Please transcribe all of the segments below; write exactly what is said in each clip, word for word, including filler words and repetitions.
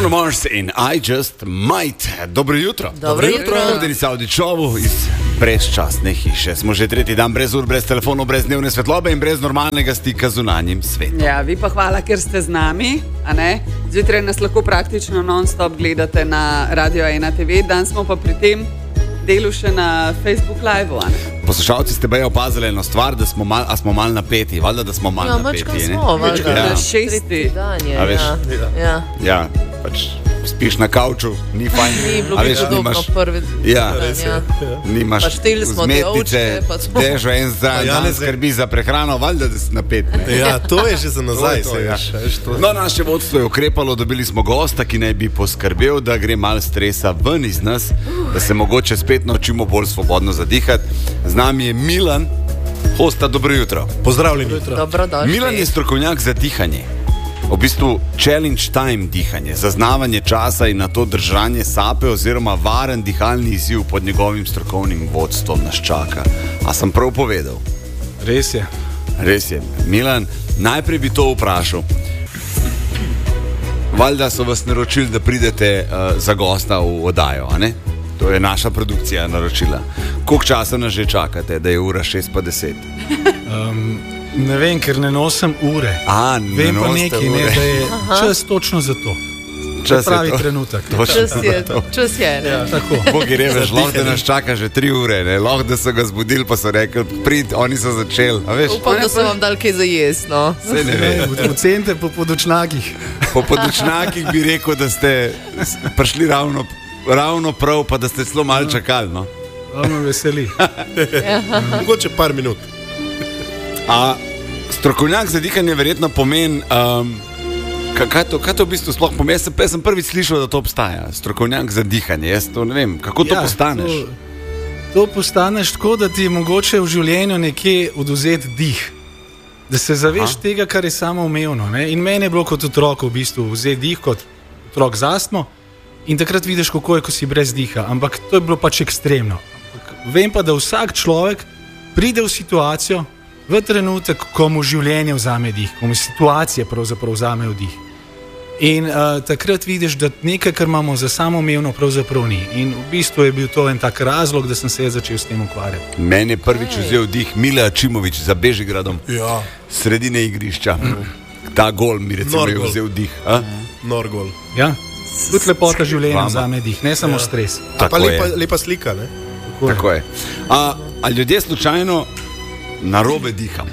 Bruno Mars in I Just Might. Dobro jutro. Dobro jutro. Denica Audičovu iz brezčasne hiše. Smo že tretji dan brez ur, brez telefonov, brez dnevne svetlobe in brez normalnega stika z zunanjim svetom. Ja, vi pa hvala, ker ste z nami. Zjutraj nas lahko praktično non-stop gledate na Radio ena te ve, dan smo pa pri tem delu še na Facebook live-u. Poslušalci ste baje opazili eno stvar, da smo mal, a smo mal napeti, valjda, da smo mal ja, napeti. Ja, smo, valjda. Ja. Na šesti. A veš, ja. Ja. ja, pač spiš na kauču, ni fajn. Ni bilo bi podobno prvi. Ja, ja. Nimaš pa šteli smo te ovčke, pa smo. Težo en zdrav, ja, ne skrbi za prehrano, valjda, da si napet. Ne? Ja, to je že za nazaj. To je to, se, ja. No, naše vodstvo je ukrepalo, dobili smo gosta, ki naj bi poskrbel, da gre malo stresa ven iz nas, da se mogoče spet naučimo bolj svobodno zadihati. Z nami je Milan, hosta, dobro jutro. Pozdravljeni. Dobrodošli. Milan je strokovnjak za dihanje. V bistvu challenge time dihanje, zaznavanje časa in na to držanje sape oziroma varen dihalni izziv pod njegovim strokovnim vodstvom nas čaka. A sem prav povedal? Res je. Res je. Milan, najprej bi to vprašal. Valjda so vas naročili, da pridete uh, za gosta v oddajo, a ne? To je naša produkcija naročila. Koliko časa nas že čakate, da je ura šest pa deset? Um, ne vem, ker ne nosim ure. A, ne vem pa nekaj, ne, da je čas točno za to. Čas pravi to. trenutek. Čas je, čas je. Ne? Ja, tako. Bogi reveš, lahko da nas čaka že tri ure, ne? Lahko da so ga zbudili, pa so rekli, prid, oni so začeli. Upam, da so vam dali kaj za jest, no. Sej ne vem. Ocenite po podočnjakih. Po podočnjakih bi rekel, da ste prišli ravno, ravno prav, pa da ste celo malo čakali, no. Ravno veseli. Mogoče par minut. A strokovnjak za dihanje verjetno pomeni, um, kaj, to, kaj to v bistvu sploh pomeni? Jaz sem, jaz sem prvič slišal, da to obstaja, strokovnjak za dihanje. Jaz to ne vem, kako to ja, postaneš? To, to postaneš tako, da ti je mogoče v življenju nekje oduzeti dih. Da se zaveš Aha. tega, kar je samoumevno. Ne? In meni je bilo kot otrok v bistvu vzeti dih, kot otrok z astmo. In takrat vidiš, kako je, ko si brez diha. Ampak to je bilo pač ekstremno. Vem pa, da vsak človek pride v situacijo, v trenutek, ko mu življenje vzame dih, ko mu situacije pravzaprav vzamejo dih. In uh, takrat vidiš, da nekaj, kar imamo za samoumevno, pravzaprav ni. In v bistvu je bil to en tak razlog, da sem se začel s tem ukvarjati. Meni je prvič vzel dih Mile Ačimović za Bežigradom, ja. sredine igrišča. Mm. Ta gol mi recimo je vzel dih. Nor gol. Ja, tudi lepota življenja vzame dih, ne samo ja. stres. A pa lepa, lepa slika, ne? Tako, Tako je. je. A, a ljudje slučajno narobe dihamo?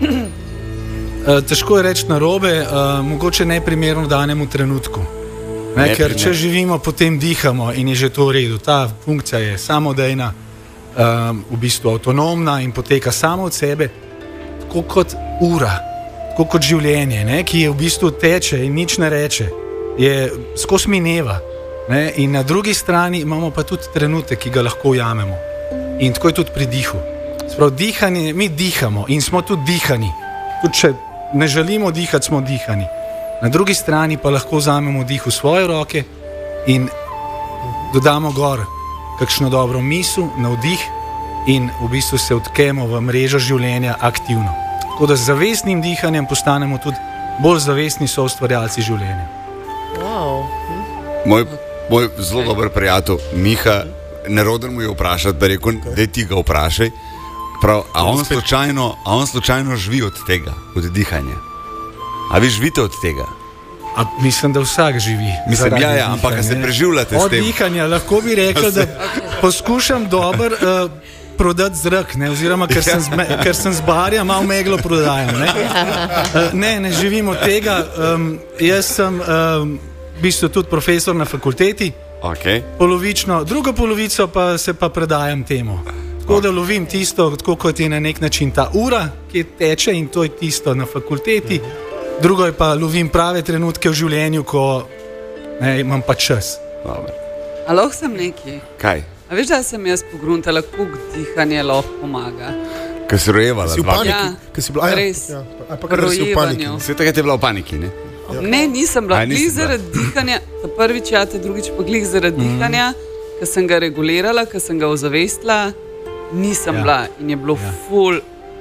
Uh, težko je reči narobe, uh, mogoče neprimerno danemu trenutku. Ne, ne, ker če živimo, potem dihamo in je že to v redu. Ta funkcija je samodejna, um, v bistvu avtonomna in poteka samo od sebe, tako kot ura, tako kot življenje, ne, ki je v bistvu teče in nič ne reče, je skozi mineva. Ne, in na drugi strani imamo pa tudi trenutek, ki ga lahko ujamemo. In tako je tudi pri dihu. Sprav, dihanje, mi dihamo in smo tudi dihani. Tudi če ne želimo dihati, smo dihani. Na drugi strani pa lahko vzamemo dih v svoje roke in dodamo gor kakšno dobro misel, navdih in v bistvu se odkemo v mrežo življenja aktivno. Tako da z zavestnim dihanjem postanemo tudi bolj zavestni soustvarjalci življenja. Wow. Moj, moj zelo dober prijatelj Miha, neroden mu je vprašati, da rekel, da ti ga vprašaj. Prav, a, on slučajno, a on slučajno živi od tega, od dihanja? A vi živite od tega? A, mislim, da vsak živi. Mislim, ja, ja, ampak se preživljate od s tem. Od dihanja lahko bi rekel, da poskušam dober uh, prodati zrak, ne, oziroma ker sem, zme, ker sem z barja, malo meglo prodajam. Ne, uh, ne, ne živim od tega. Um, jaz sem um, v bistvu tudi profesor na fakulteti, okay. Polovično, drugo polovico pa se pa predajam temu. Tako da lovim tisto, tako kot je na nek način ta ura, ki teče in to je tisto na fakulteti. Drugo je pa lovim prave trenutke v življenju, ko ne, imam pa čas. Dobre. A lahko sem neki? Kaj? A veš, da sem jaz pogruntala, koliko dihanje lahko pomaga? Kaj si rojevala? Si v paniki? Ja, Kaj si bila, ja, res. Ja, a pa kaj si v paniki? Vse takrat je bila v paniki, ne? Ja. Ne, nisem bila. Aj, glih zaradi dihanja, ta prvič ja, te drugič pa glih zaradi mm. dihanja, ker sem ga regulirala, ker sem ga ozavestila, nisem ja. bila in je bilo ja. ful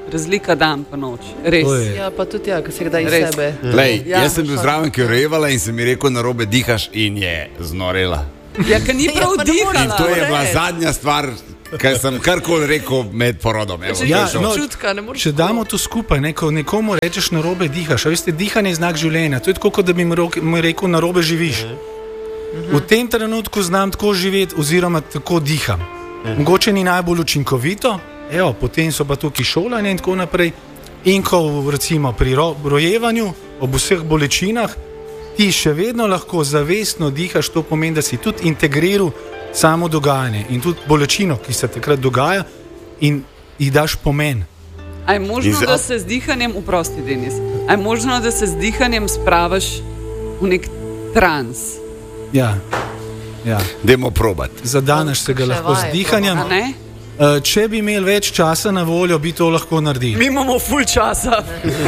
razlika dan pa noč. Res. Ja, pa tudi ja, ko se kdaj iz Res. sebe. Lej, Ja, jaz sem bil šla- zraven, ki je revala in sem mi rekel, narobe dihaš in je znorela. Ja, ker ni Ja, prav pa ne moreš dihala. To je bila Res. zadnja stvar, kar sem karkoli rekel med porodom. Evo, Če Ja, nimaš no, občutka, ne moreš Če damo to skupaj, ne, ko nekomu rečeš na robe dihaš, a veste, dihanje je znak življenja. To je tako, kot da bi mi ro- mi rekel na robe živiš. V tem trenutku znam tako živeti, oziroma tako diham. Mogoče ni najbolj učinkovito, evo, potem so pa tukaj šolanje in tako naprej. In ko recimo pri ro- rojevanju, ob vseh bolečinah, ti še vedno lahko zavestno dihaš, to pomeni, da si tudi integriral samo dogajanje in tudi bolečino, ki se takrat dogaja, in ji daš pomen. A je možno, In za- da se z dihanjem, uprosti, Denis, a je možno, da se z dihanjem spravaš v nek trans? Ja, ja. Dajmo probati. Zadanaš se ga Še lahko z vaje dihanjem. A ne? Eh, Če bi imeli več časa na voljo, bi to lahko naredili. Mi imamo ful časa.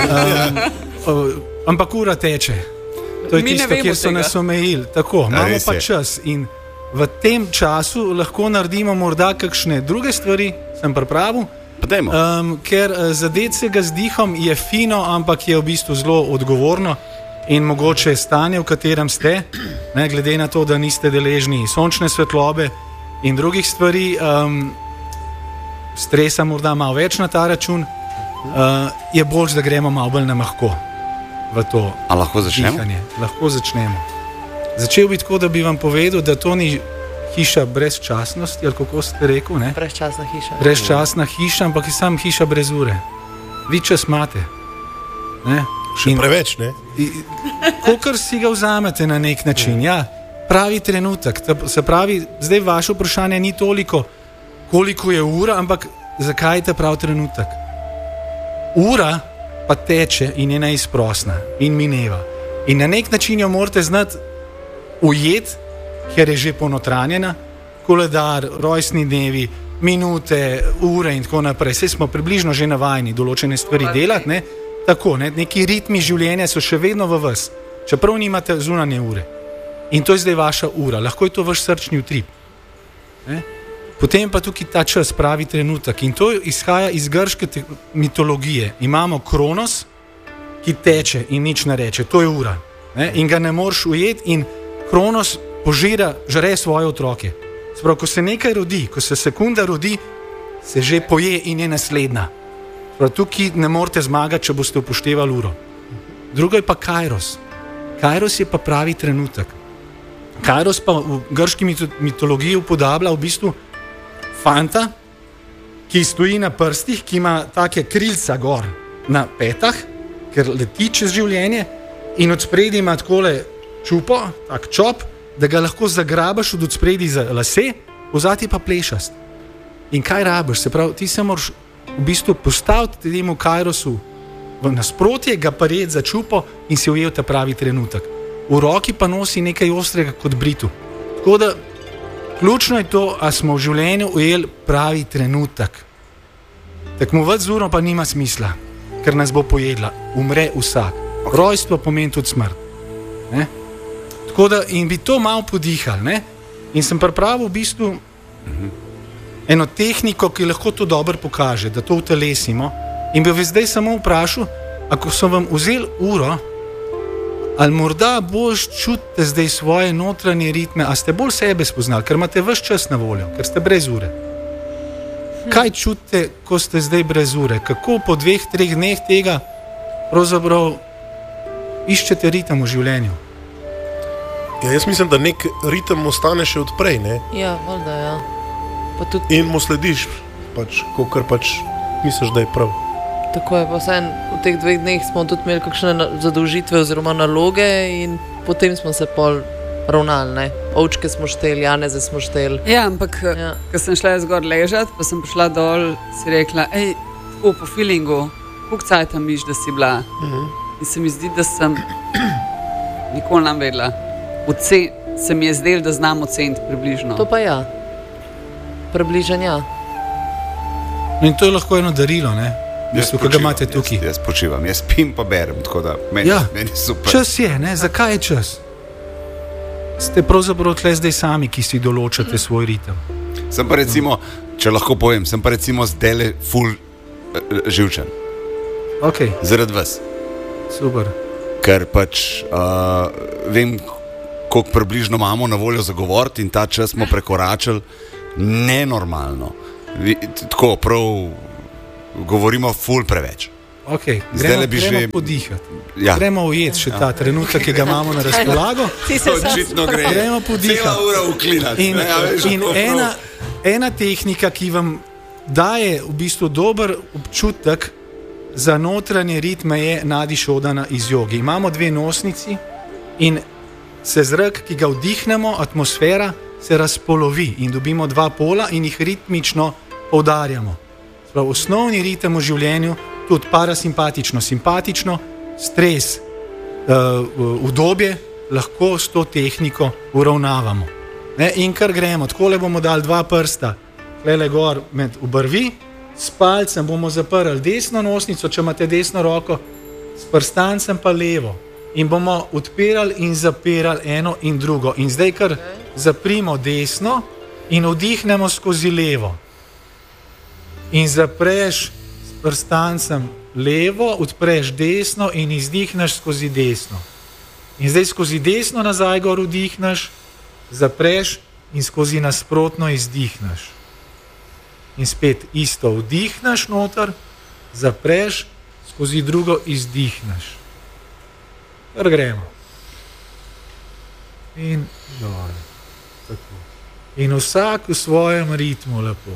Eh, Ampak ura teče. To je Mi ne tisto, vemo kjer so tega. nas omejili. Tako, imamo res pa je. čas in v tem času lahko naredimo morda kakšne druge stvari, sem pripravil. Pa dajmo. Um, ker uh, zadeti se ga z dihom je fino, ampak je v bistvu zelo odgovorno in mogoče stanje, v katerem ste, ne, glede na to, da niste deležni sončne svetlobe in drugih stvari, um, stresa morda malo več na ta račun, uh, je bolj, da gremo malo bolj na mahko v to A lahko začnemo? dihanje. Lahko začnemo. Začel bi tako, da bi vam povedal, da to ni hiša brezčasnosti, ali kako ste rekel, ne? Brezčasna hiša. Brezčasna hiša, ampak je sam hiša brez ure. Vi čas imate. Ne? Še preveč, ne? Kokor si ga vzamete na nek način. Ja, pravi trenutek. Ta- Se pravi, zdaj vaše vprašanje ni toliko, koliko je ura, ampak zakaj je ta pravi trenutek. Ura pa teče in je neizprosna in mineva. In na nek način jo morate znati ujeti, ker je že ponotranjena, koledar, rojstni dnevi, minute, ure in tako naprej. Vse smo približno že navajeni določene stvari delati. Ne? Tako, ne? Neki ritmi življenja so še vedno v vas, čeprav nimate zunanje ure. In to je zdaj vaša ura, lahko je to vaš srčni utrip. Ne? Potem pa tukaj ta čas, pravi trenutek. In to izhaja iz grške te- mitologije. Imamo Kronos, ki teče in nič ne reče, to je ura. Ne? In ga ne moreš ujeti, in Kronos požira, žre svoje otroke. Sprav, ko se nekaj rodi, ko se sekunda rodi, se že poje in je naslednja. Sprav, tukaj ne morete zmagati, če boste upoštevali uro. Drugo je pa Kairos. Kairos je pa pravi trenutek. Kairos pa v grški mito- mitologiji upodablja v bistvu fanta, ki stoji na prstih, ki ima take krilca gor na petah, ker leti čez življenje, in od spredi ima takole čupo, tak čop, da ga lahko zagrabaš od spredi za lase, vzati pa plešast. In kaj rabiš? Se pravi, ti se moraš v bistvu postaviti temu Kairosu v nasprotje, ga pa red za čupo in si ujel ta pravi trenutek. V roki pa nosi nekaj ostrega kot britu. Tako da ključno je to, a smo v življenju ujeli pravi trenutek. Tekmovati z uro pa nima smisla, ker nas bo pojedla, umre vsak. Rojstvo pomeni tudi smrt. Ne? Tako da in bi to malo podihali. Ne? In sem pripravil v bistvu eno tehniko, ki lahko to dobro pokaže, da to utelesimo. In bi vas zdaj samo vprašal, ako sem vam vzel uro, ali morda bolj čutite zdaj svoje notranje ritme, a ste bolj sebe spoznali, ker imate ves čas na voljo, ker ste brez ure. Kaj čutite, ko ste zdaj brez ure? Kako po dveh, treh dneh tega pravzaprav iščete ritem v življenju? Ja, jaz mislim, da nek ritem ostane še odprej, ne? Ja, valjda, ja. Pa tudi In mu slediš, pač, kar pač misliš, da je prav. tako je, pa vsaj v teh dveh dneh smo tudi imeli kakšne na- zadolžitve oziroma naloge in potem smo se pol ravnali, ne. Ovčke smo šteli, Janeze smo šteli. Ja, ampak Ja. ja. ko sem šla jaz gor ležati, pa sem prišla dol, si rekla, hej, tako po feelingu, koliko cajt tam miš, da si bila. Uh -huh. In se mi zdi, da sem nikoli nam vedela. Ocen, se mi je zdelo, da znam oceniti približno. To pa ja. Približanja. In to je lahko eno darilo, ne? Bistvu, ki ga počivam, imate tukaj. Jaz, jaz počivam, jaz spim pa berem, tako da meni, Ja, meni je super. čas je, ne? Zakaj je čas? Ste pravzaprav tle zdaj sami, ki si določate svoj ritem. Sem pa recimo, če lahko povem, sem pa recimo zdaj le full živčen. Okay. Zaradi vas. Super. Ker pač uh, vem, koliko približno imamo na voljo za govoriti in ta čas smo prekoračili nenormalno. Vi, tako prav govorimo ful preveč. Okay. Gremo, gremo že... podihati. Ja. Gremo ujeti še ta trenutek, ki ga imamo na razpolago. Očitno gre. Gremo podihati. Cela ura uklinati. In, ja, in ena, ena tehnika, ki vam daje v bistvu dober občutek za notranje ritme, je nadišodana iz jogi. Imamo dve nosnici in se zrak, ki ga vdihnemo, atmosfera se razpolovi in dobimo dva pola in jih ritmično poudarjamo. Sprav, osnovni ritem v življenju, tudi parasimpatično, simpatično, stres, uh, udobje, lahko s to tehniko uravnavamo. Ne? In kar gremo, takole bomo dali dva prsta, klele gor med obrvi, s palcem bomo zaprli desno nosnico, če imate desno roko, s prstancem pa levo. In bomo odpirali in zapirali eno in drugo. In zdaj kar zaprimo desno in vdihnemo skozi levo. In zapreš s prstancem levo, odpreš desno in izdihneš skozi desno. In zdaj skozi desno nazaj gor vdihneš, zapreš in skozi nasprotno izdihneš. In spet isto vdihneš noter, zapreš, skozi drugo izdihneš. Kar gremo. In dole. Tako. In vsak v svojem ritmu lepo.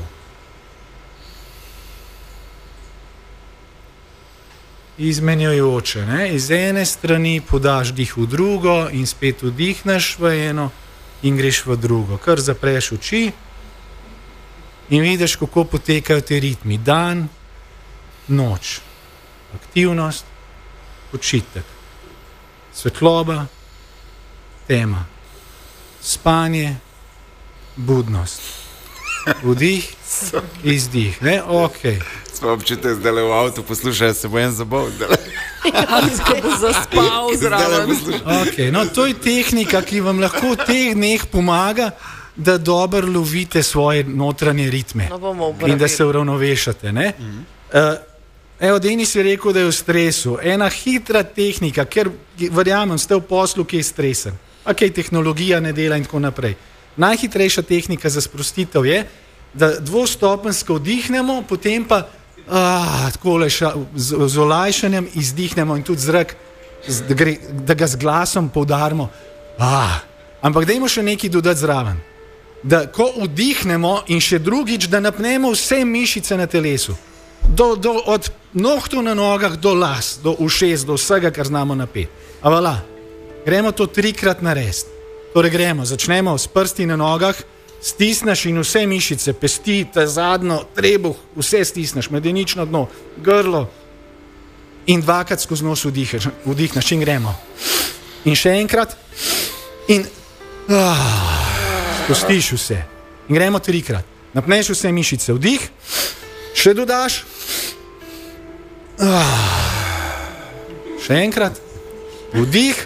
Izmenjujoče, ne? Iz ene strani podaš dih v drugo in spet vdihneš v eno in greš v drugo. Kar zapreš oči in vidiš, kako potekajo te ritmi. Dan, noč, aktivnost, počitek, svetloba, tema, spanje, budnost, vdih, izdih. Ne? Okay. Smo občutek zdaj v avtu, poslušaj, se bo en zabol. Ko bo zaspal zraven. Okay. No, to je tehnika, ki vam lahko v teh dneh pomaga, da dobro lovite svoje notranje ritme no, in da se uravnovešate. Mm-hmm. Uh, evo, Denis je rekel, da je v stresu. Ena hitra tehnika, ker verjamem, ste v poslu, ki je stresen, pa kaj tehnologija ne dela in tako naprej. Najhitrejša tehnika za sprostitev je, da dvostopensko vdihnemo, potem pa ah, takole ša, z, z olajšanjem izdihnemo in tudi zrak, z, da, gre, da ga z glasom poudarimo. Ah, ampak dajmo še nekaj dodati zraven. Da ko vdihnemo in še drugič, da napnemo vse mišice na telesu. Do, do, od nohtov na nogah do las, do ušes, do vsega, kar znamo napeti. A vala, gremo to trikrat narediti. Torej gremo, začnemo s prsti na nogah, stisneš in vse mišice, pesti, te zadnjo, trebuh, vse stisneš, medenično dno, grlo in dvakrat skozi nos vdihneš, vdihneš in gremo. In še enkrat in ah, spustiš vse. In gremo trikrat. Napneš vse mišice, vdih, še dodaš, ah, še enkrat, vdih,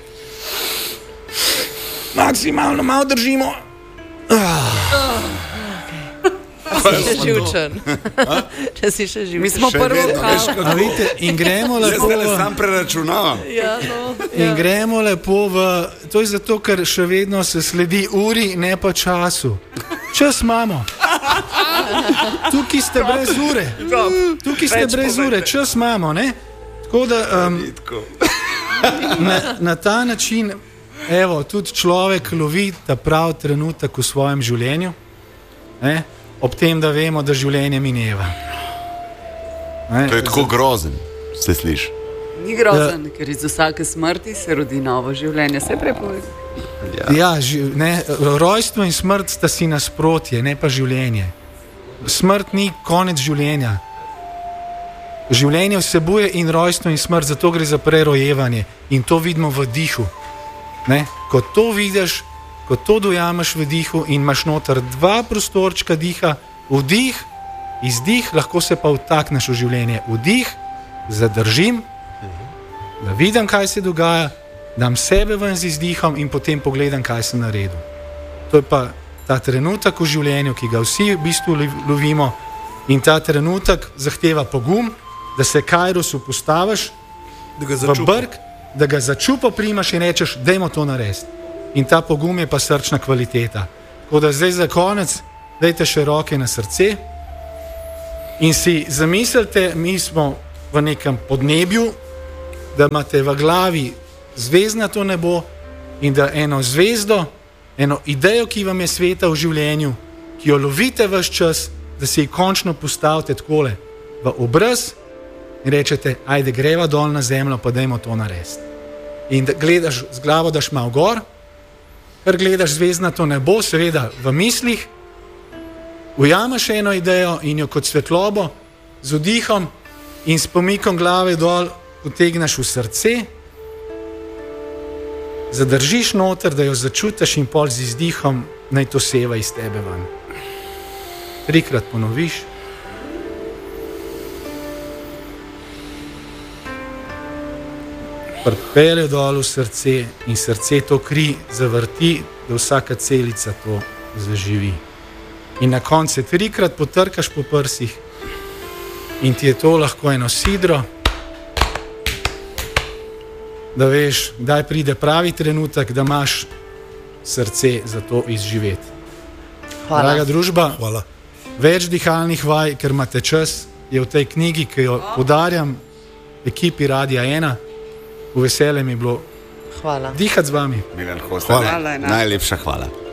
maksimalno malo držimo. Ah. Če si še živčen. Če si še živčen. Mi smo prvo kavo. In gremo lepo v... sam preračunavam. Ja, no, ja. In gremo lepo v... To je zato, ker še vedno se sledi uri, ne pa času. Čas imamo. Tukaj ste brez ure. Tukaj ste brez ure. Čas imamo, ne? Tako da... Um, na, na ta način... Evo, tudi človek lovi ta prav trenutek v svojem življenju, ne? Ob tem, da vemo, da življenje mineva. Ne? To je tako grozen, se sliši. Ni grozen, da, ker iz vsake smrti se rodi novo življenje, se prepove. Ja, ja ži, ne, rojstvo in smrt sta si nasprotje, ne pa življenje. Smrt ni konec življenja. Življenje vsebuje in rojstvo in smrt, zato gre za prerojevanje in to vidimo v dihu. Ne? Ko to vidiš, ko to dojameš v dihu in imaš noter dva prostorčka diha, vdih, izdih, lahko se pa vtakneš v življenje. Vdih, zadržim, da vidim, kaj se dogaja, dam sebe ven z izdihom in potem pogledam, kaj sem naredil. To je pa ta trenutek v življenju, ki ga vsi v bistvu lovimo In ta trenutek zahteva pogum, da se Kairosu postaviš Da ga v začupa. brk, da ga začupo primaš in rečeš, dajmo to narediti. In ta pogum je pa srčna kvaliteta. Tako da zdaj za konec, dajte še roke na srce in si zamislite, mi smo v nekem podnebju, da imate v glavi zvezdnato nebo in da eno zvezdo, eno idejo, ki vam je sveta v življenju, ki jo lovite vse čas, da si jo končno postavite takole v obraz in rečete, ajde greva dol na zemljo, pa dajmo to narediti. In da gledaš z glavo, daš malo gor, ker gledaš zvezdnato nebo, seveda v mislih, ujameš eno idejo in jo kot svetlobo z vdihom in s pomikom glave dol potegneš v srce, zadržiš noter, da jo začutiš in pol z izdihom naj to seva iz tebe ven. Trikrat ponoviš. Pripelje dol v srce in srce to kri zavrti, da vsaka celica to zaživi. In na koncu trikrat potrkaš po prsih in ti je to lahko eno sidro, da veš, kdaj pride pravi trenutek, da imaš srce za to izživeti. Hvala. Draga družba, Hvala. več dihalnih vaj, ker imate čas, je v tej knjigi, ki jo podarjam ekipi Radia ena. V veselje mi je bilo Hvala. dihati z vami. Milan Hosta, Hvala, ne, enak. najlepša hvala.